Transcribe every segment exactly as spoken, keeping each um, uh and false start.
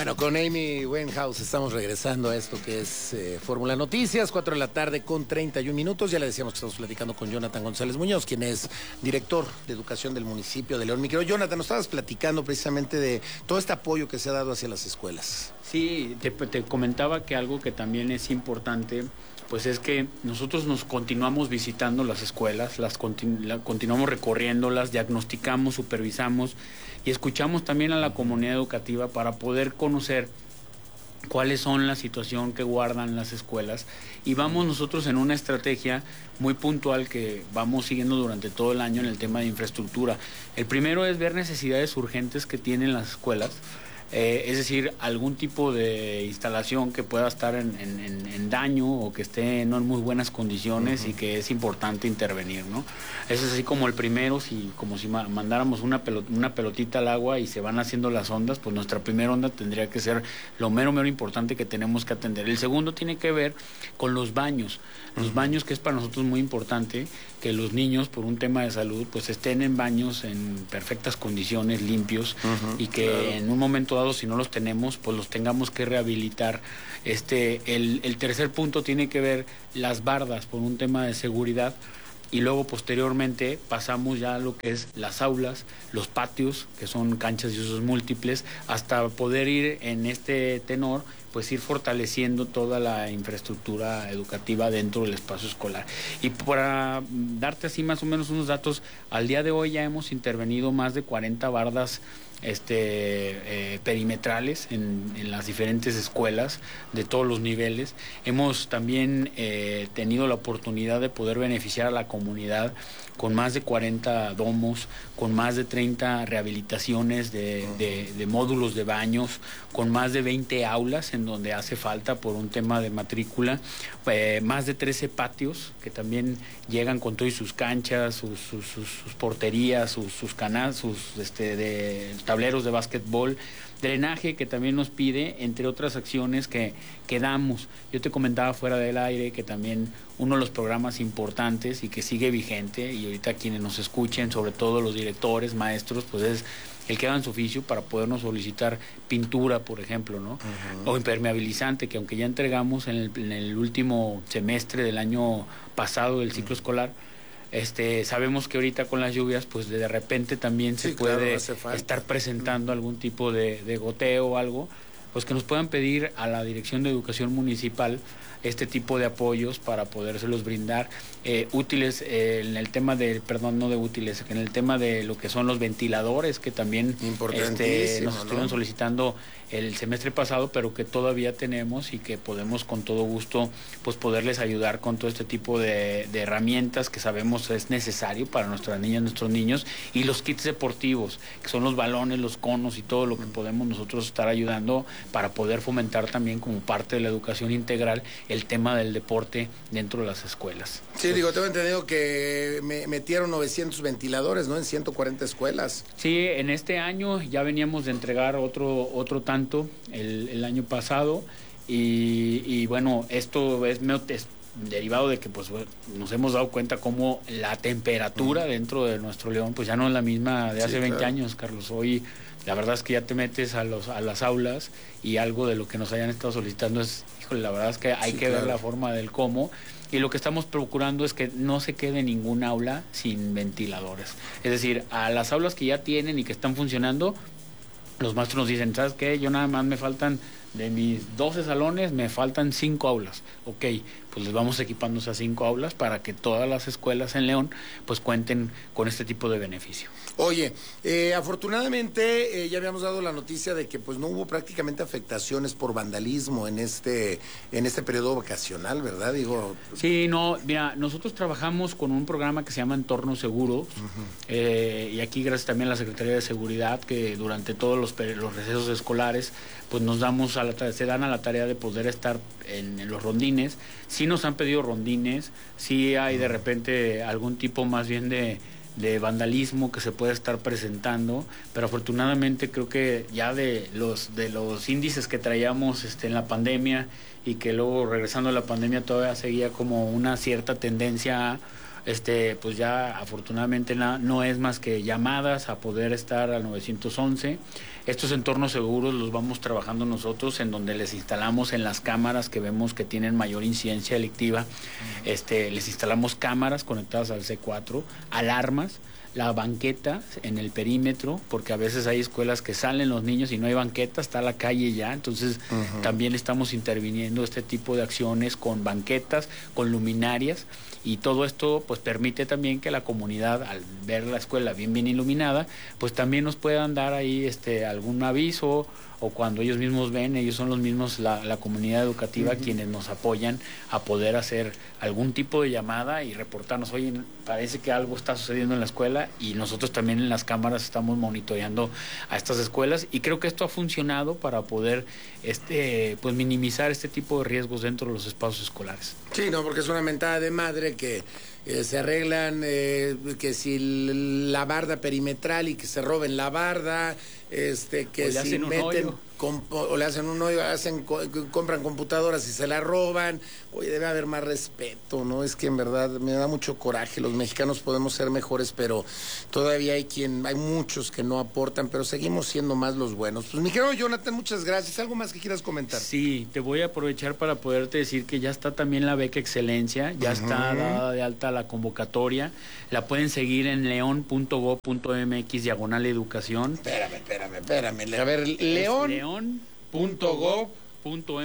Bueno, con Amy Winehouse estamos regresando a esto que es eh, Fórmula Noticias, cuatro de la tarde con treinta y un minutos. Ya le decíamos que estamos platicando con Jonathan González Muñoz, quien es director de educación del municipio de León. Mi querido Jonathan, nos estabas platicando precisamente de todo este apoyo que se ha dado hacia las escuelas. Sí, te, te comentaba que algo que también es importante, pues es que nosotros nos continuamos visitando las escuelas, las continu la, continuamos recorriéndolas, diagnosticamos, supervisamos y escuchamos también a la comunidad educativa para poder conocer cuáles son la situación que guardan las escuelas, y vamos nosotros en una estrategia muy puntual que vamos siguiendo durante todo el año en el tema de infraestructura. El primero es ver necesidades urgentes que tienen las escuelas. Eh, es decir, algún tipo de instalación que pueda estar en, en, en daño o que esté no en muy buenas condiciones, uh-huh. y que es importante intervenir, ¿no? Eso es así como el primero, si, como si mandáramos una, pelot, una pelotita al agua y se van haciendo las ondas, pues nuestra primera onda tendría que ser lo mero, mero importante que tenemos que atender. El segundo tiene que ver con los baños. Los uh-huh. baños, que es para nosotros muy importante, que los niños, por un tema de salud, pues estén en baños en perfectas condiciones, limpios, uh-huh. y que claro. en un momento dado, si no los tenemos, pues los tengamos que rehabilitar. Este, el, el tercer punto tiene que ver las bardas por un tema de seguridad, y luego posteriormente pasamos ya a lo que es las aulas, los patios, que son canchas y usos múltiples, hasta poder ir en este tenor, pues ir fortaleciendo toda la infraestructura educativa dentro del espacio escolar. Y para darte así más o menos unos datos, al día de hoy ya hemos intervenido más de cuarenta bardas este, eh, perimetrales en, en las diferentes escuelas de todos los niveles. Hemos también eh, tenido la oportunidad de poder beneficiar a la comunidad con más de cuarenta domos, con más de treinta rehabilitaciones de, de, de módulos de baños, con más de veinte aulas en donde hace falta por un tema de matrícula, eh, más de trece patios que también llegan con todas sus canchas, sus, sus, sus, sus porterías, sus, sus canales, sus este, de, tableros de básquetbol, drenaje que también nos pide, entre otras acciones que, que damos. Yo te comentaba fuera del aire que también uno de los programas importantes y que sigue vigente, y ahorita quienes nos escuchen, sobre todo los directores, maestros, pues es el que hagan su oficio para podernos solicitar pintura, por ejemplo, ¿no? Uh-huh. O impermeabilizante, que aunque ya entregamos en el, en el último semestre del año pasado del ciclo uh-huh. escolar, Este, sabemos que ahorita con las lluvias, pues de repente también sí, se puede claro, estar presentando algún tipo de, de goteo o algo, pues que nos puedan pedir a la Dirección de Educación Municipal este tipo de apoyos para podérselos brindar. Eh, útiles eh, en el tema de, perdón, no de útiles, en el tema de lo que son los ventiladores, que también este, nos estuvieron ¿no? solicitando el semestre pasado, pero que todavía tenemos y que podemos con todo gusto pues poderles ayudar con todo este tipo de, de herramientas que sabemos es necesario para nuestras niñas, nuestros niños, y los kits deportivos, que son los balones, los conos y todo lo que podemos nosotros estar ayudando para poder fomentar también como parte de la educación integral el tema del deporte dentro de las escuelas. Sí, digo, tengo entendido que me metieron novecientos ventiladores, ¿no? En ciento cuarenta escuelas. Sí, en este año ya veníamos de entregar otro, otro tanto el, el año pasado, y, y bueno, esto es, es derivado de que pues nos hemos dado cuenta cómo la temperatura uh-huh. dentro de nuestro León pues ya no es la misma de hace sí, veinte claro. años, Carlos. Hoy la verdad es que ya te metes a los a las aulas y algo de lo que nos hayan estado solicitando es, híjole, la verdad es que hay sí, que claro. ver la forma del cómo, y lo que estamos procurando es que no se quede ningún aula sin ventiladores. Es decir, a las aulas que ya tienen y que están funcionando, los maestros nos dicen, ¿sabes qué? Yo nada más me faltan, de mis doce salones, me faltan cinco aulas. Ok, pues les vamos equipando esas cinco aulas para que todas las escuelas en León pues cuenten con este tipo de beneficio. Oye, eh, afortunadamente eh, ya habíamos dado la noticia de que pues no hubo prácticamente afectaciones por vandalismo en este en este periodo vacacional, ¿verdad? Digo. Sí, no, mira, nosotros trabajamos con un programa que se llama Entornos Seguros, uh-huh. eh, y aquí gracias también a la Secretaría de Seguridad, que durante todos los, los recesos escolares pues nos damos a la, se dan a la tarea de poder estar en, en los rondines. Sí nos han pedido rondines, sí hay de repente algún tipo más bien de de vandalismo que se puede estar presentando, pero afortunadamente creo que ya de los de los índices que traíamos este en la pandemia, y que luego regresando a la pandemia todavía seguía como una cierta tendencia este, pues ya afortunadamente na, no es más que llamadas a poder estar al nueve once. Estos entornos seguros los vamos trabajando nosotros, en donde les instalamos en las cámaras que vemos que tienen mayor incidencia delictiva, este, les instalamos cámaras conectadas al C cuatro, alarmas, la banqueta en el perímetro, porque a veces hay escuelas que salen los niños y no hay banqueta, está la calle ya, entonces uh-huh. también estamos interviniendo este tipo de acciones con banquetas, con luminarias, y todo esto pues permite también que la comunidad, al ver la escuela bien bien iluminada, pues también nos puedan dar ahí este algún aviso, o cuando ellos mismos ven, ellos son los mismos, la, la comunidad educativa, uh-huh. quienes nos apoyan a poder hacer algún tipo de llamada y reportarnos, oye, parece que algo está sucediendo en la escuela, y nosotros también en las cámaras estamos monitoreando a estas escuelas, y creo que esto ha funcionado para poder este pues minimizar este tipo de riesgos dentro de los espacios escolares. Sí, no, porque es una mentada de madre que eh, se arreglan, eh, que si la barda perimetral y que se roben la barda, este que si meten com, o le hacen un hoyo, hacen compran computadoras y se la roban. Oye, debe haber más respeto, ¿no? Es que en verdad me da mucho coraje. Los mexicanos podemos ser mejores, pero todavía hay quien, hay muchos que no aportan, pero seguimos siendo más los buenos. Pues mi querido Jonathan, muchas gracias. ¿Algo más que quieras comentar? Sí, te voy a aprovechar para poderte decir que ya está también la beca Excelencia, ya uh-huh. está dada de alta la convocatoria. La pueden seguir en león punto gob punto mx diagonal educación. Espérame, espérame, espérame. A ver, león. león punto gob punto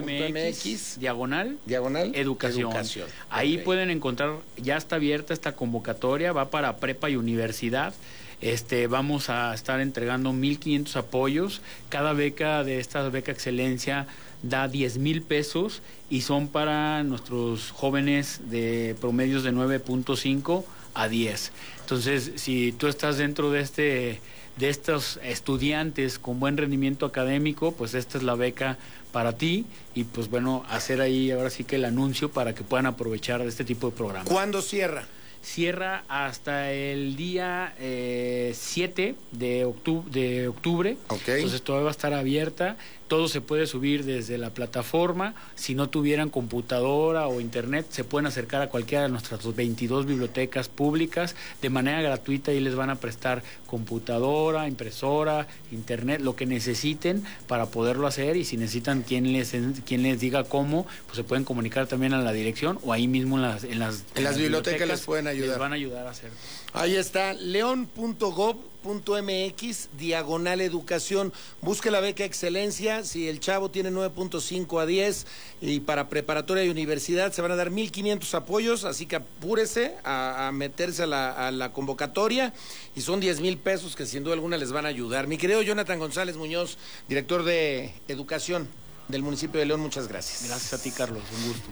mx diagonal diagonal educación. educación. Ahí okay. pueden encontrar, ya está abierta esta convocatoria, va para prepa y universidad. Este, vamos a estar entregando mil quinientos apoyos. Cada beca de esta beca Excelencia da diez mil pesos y son para nuestros jóvenes de promedios de nueve punto cinco a diez. Entonces, si tú estás dentro de este de estos estudiantes con buen rendimiento académico, pues esta es la beca para ti, y pues bueno, hacer ahí ahora sí que el anuncio para que puedan aprovechar de este tipo de programas. ¿Cuándo cierra? Cierra hasta el día eh, siete de octubre, de octubre. Okay. Entonces todavía va a estar abierta. Todo se puede subir desde la plataforma. Si no tuvieran computadora o internet, se pueden acercar a cualquiera de nuestras veintidós bibliotecas públicas de manera gratuita, y les van a prestar computadora, impresora, internet, lo que necesiten para poderlo hacer. Y si necesitan quien les quien les diga cómo, pues se pueden comunicar también a la dirección, o ahí mismo en las en las, en las, en las bibliotecas, bibliotecas les pueden ayudar. Les van a ayudar a hacer. Ahí está, león punto gob punto mx diagonal educación. Busque la beca Excelencia. Si el chavo tiene nueve punto cinco a diez, y para preparatoria y universidad se van a dar mil quinientos apoyos, así que apúrese a, a meterse a la, a la convocatoria, y son diez mil pesos que sin duda alguna les van a ayudar. Mi querido Jonathan González Muñoz, director de Educación del municipio de León, muchas gracias. Gracias a ti, Carlos, un gusto.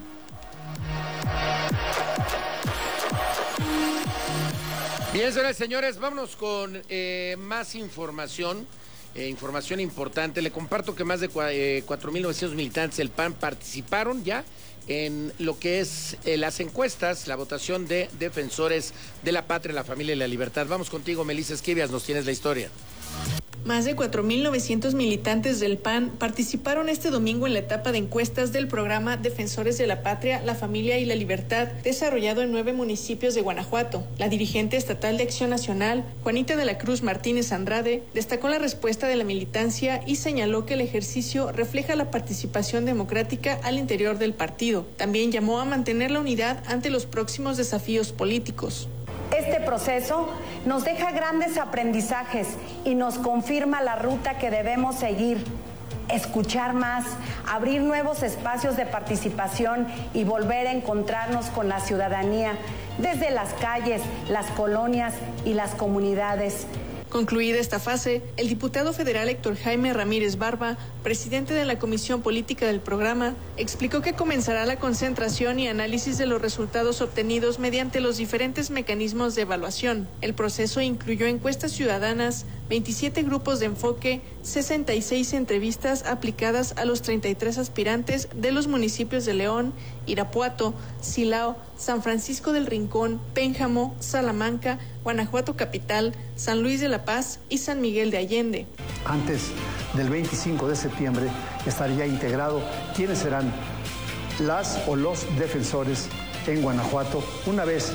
Bien, señores, señores, vámonos con eh, más información, eh, información importante. Le comparto que más de eh, cuatro mil novecientos militantes del P A N participaron ya en lo que es eh, las encuestas, la votación de defensores de la patria, la familia y la libertad. Vamos contigo, Melissa Esquivias, nos tienes la historia. Más de cuatro mil novecientos militantes del P A N participaron este domingo en la etapa de encuestas del programa Defensores de la Patria, la Familia y la Libertad, desarrollado en nueve municipios de Guanajuato. La dirigente estatal de Acción Nacional, Juanita de la Cruz Martínez Andrade, destacó la respuesta de la militancia y señaló que el ejercicio refleja la participación democrática al interior del partido. También llamó a mantener la unidad ante los próximos desafíos políticos. Este proceso nos deja grandes aprendizajes y nos confirma la ruta que debemos seguir. Escuchar más, abrir nuevos espacios de participación y volver a encontrarnos con la ciudadanía desde las calles, las colonias y las comunidades. Concluida esta fase, el diputado federal Héctor Jaime Ramírez Barba, presidente de la Comisión Política del programa, explicó que comenzará la concentración y análisis de los resultados obtenidos mediante los diferentes mecanismos de evaluación. El proceso incluyó encuestas ciudadanas, veintisiete grupos de enfoque, sesenta y seis entrevistas aplicadas a los treinta y tres aspirantes de los municipios de León, Irapuato, Silao, San Francisco del Rincón, Pénjamo, Salamanca, Guanajuato Capital, San Luis de la Paz y San Miguel de Allende. Antes del veinticinco de septiembre estaría integrado quiénes serán las o los defensores en Guanajuato, una vez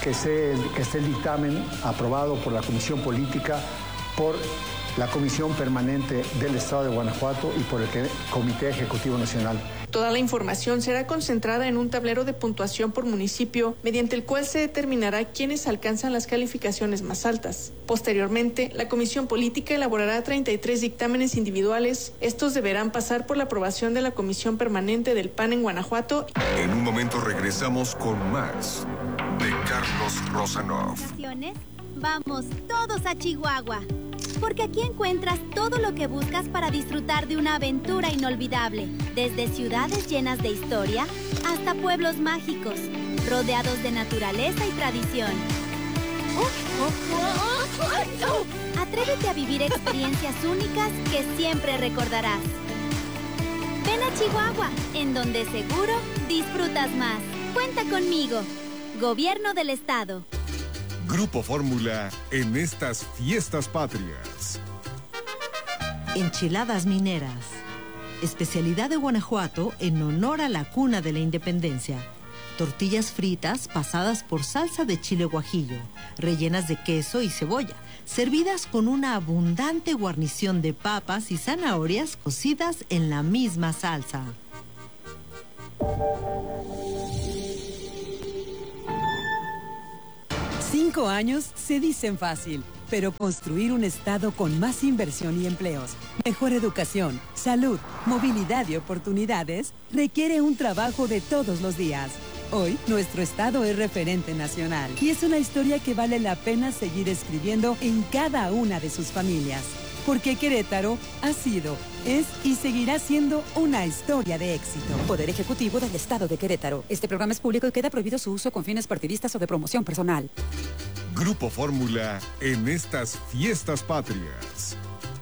que esté, que esté el dictamen aprobado por la Comisión Política, por la Comisión Permanente del Estado de Guanajuato y por el Comité Ejecutivo Nacional. Toda la información será concentrada en un tablero de puntuación por municipio, mediante el cual se determinará quiénes alcanzan las calificaciones más altas. Posteriormente, la Comisión Política elaborará treinta y tres dictámenes individuales. Estos deberán pasar por la aprobación de la Comisión Permanente del P A N en Guanajuato. En un momento regresamos con más de Carlos Rosanov. Vamos todos a Chihuahua, porque aquí encuentras todo lo que buscas para disfrutar de una aventura inolvidable, desde ciudades llenas de historia hasta pueblos mágicos, rodeados de naturaleza y tradición. Atrévete a vivir experiencias únicas que siempre recordarás. Ven a Chihuahua, en donde seguro disfrutas más. Cuenta conmigo. Gobierno del Estado. Grupo Fórmula en estas fiestas patrias. Enchiladas mineras. Especialidad de Guanajuato en honor a la cuna de la independencia. Tortillas fritas pasadas por salsa de chile guajillo, rellenas de queso y cebolla, servidas con una abundante guarnición de papas y zanahorias cocidas en la misma salsa. Cinco años se dicen fácil, pero construir un estado con más inversión y empleos, mejor educación, salud, movilidad y oportunidades requiere un trabajo de todos los días. Hoy, nuestro estado es referente nacional y es una historia que vale la pena seguir escribiendo en cada una de sus familias. Porque Querétaro ha sido, es y seguirá siendo una historia de éxito. Poder Ejecutivo del Estado de Querétaro. Este programa es público y queda prohibido su uso con fines partidistas o de promoción personal. Grupo Fórmula en estas fiestas patrias.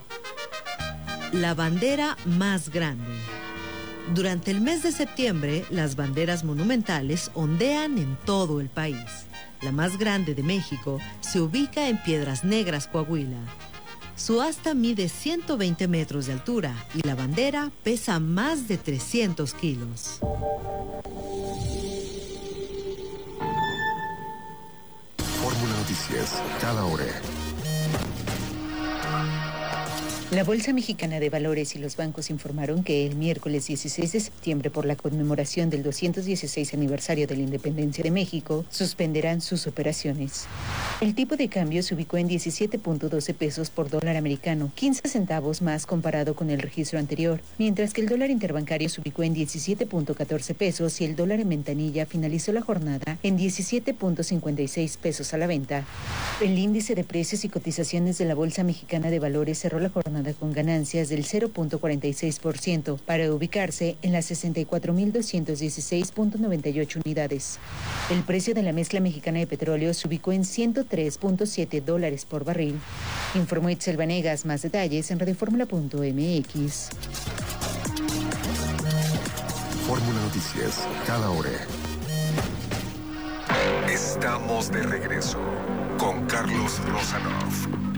La bandera más grande. Durante el mes de septiembre, las banderas monumentales ondean en todo el país. La más grande de México se ubica en Piedras Negras, Coahuila. Su asta mide ciento veinte metros de altura y la bandera pesa más de trescientos kilos. Fórmula Noticias, cada hora. La Bolsa Mexicana de Valores y los bancos informaron que el miércoles dieciséis de septiembre, por la conmemoración del doscientos dieciséis aniversario de la independencia de México, suspenderán sus operaciones. El tipo de cambio se ubicó en diecisiete punto doce pesos por dólar americano, quince centavos más comparado con el registro anterior, mientras que el dólar interbancario se ubicó en diecisiete punto catorce pesos y el dólar en ventanilla finalizó la jornada en diecisiete punto cincuenta y seis pesos a la venta. El índice de precios y cotizaciones de la Bolsa Mexicana de Valores cerró la jornada con ganancias del cero punto cuarenta y seis por ciento para ubicarse en las sesenta y cuatro mil doscientos dieciséis punto noventa y ocho unidades. El precio de la mezcla mexicana de petróleo se ubicó en ciento tres punto siete dólares por barril. Informó Itzel Vanegas. Más detalles en radioformula punto m x. Fórmula Noticias, cada hora. Estamos de regreso con Carlos Rosanov.